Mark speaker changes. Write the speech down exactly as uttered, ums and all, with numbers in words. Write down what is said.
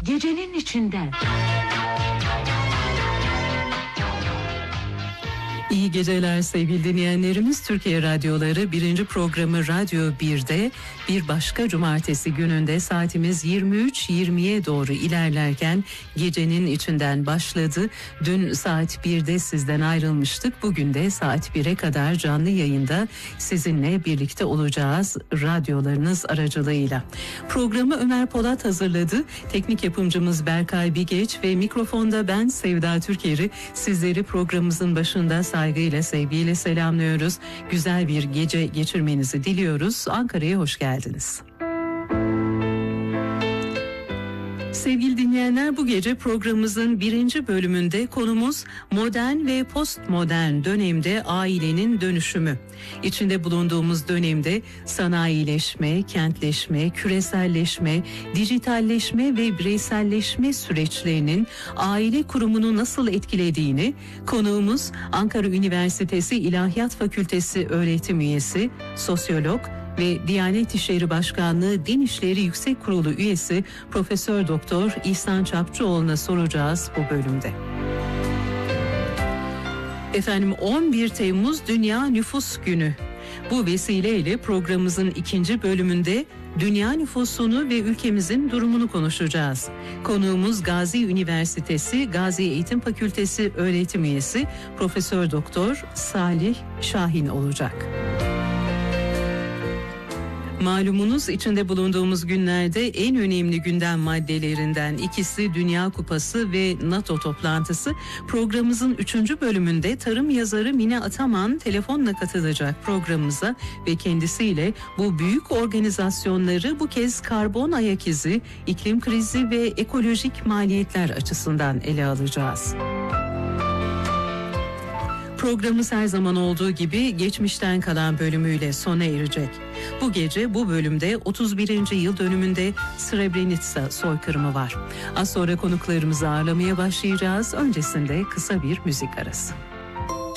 Speaker 1: gecenin içinden.
Speaker 2: İyi geceler sevgili dinleyenlerimiz. Türkiye Radyoları birinci programı Radyo bir'de bir başka cumartesi gününde saatimiz yirmi üç yirmiye doğru ilerlerken gecenin içinden başladı. Dün saat birde sizden ayrılmıştık. Bugün de saat bire kadar canlı yayında sizinle birlikte olacağız radyolarınız aracılığıyla. Programı Ömer Polat hazırladı. Teknik yapımcımız Berkay Bigeç ve mikrofonda ben Sevda Türker'i sizleri programımızın başında saygıyla, sevgiyle selamlıyoruz. Güzel bir gece geçirmenizi diliyoruz. Ankara'ya hoş geldiniz. Sevgili dinleyenler, bu gece programımızın birinci bölümünde konumuz modern ve postmodern dönemde ailenin dönüşümü. İçinde bulunduğumuz dönemde sanayileşme, kentleşme, küreselleşme, dijitalleşme ve bireyselleşme süreçlerinin aile kurumunu nasıl etkilediğini konuğumuz Ankara Üniversitesi İlahiyat Fakültesi öğretim üyesi, sosyolog ve Diyanet İşleri Başkanlığı Din İşleri Yüksek Kurulu üyesi Profesör Doktor İhsan Çapçıoğlu'na soracağız bu bölümde. Efendim, on bir Temmuz Dünya Nüfus Günü. Bu vesileyle programımızın ikinci bölümünde dünya nüfusunu ve ülkemizin durumunu konuşacağız. Konuğumuz Gazi Üniversitesi Gazi Eğitim Fakültesi öğretim üyesi Profesör Doktor Salih Şahin olacak. Malumunuz, içinde bulunduğumuz günlerde en önemli gündem maddelerinden ikisi Dünya Kupası ve NATO toplantısı. Programımızın üçüncü bölümünde tarım yazarı Mine Ataman telefonla katılacak programımıza ve kendisiyle bu büyük organizasyonları bu kez karbon ayak izi, iklim krizi ve ekolojik maliyetler açısından ele alacağız. Programımız her zaman olduğu gibi geçmişten kalan bölümüyle sona erecek. Bu gece bu bölümde otuz birinci yıl dönümünde Srebrenica soykırımı var. Az sonra konuklarımızı ağırlamaya başlayacağız. Öncesinde kısa bir müzik arası.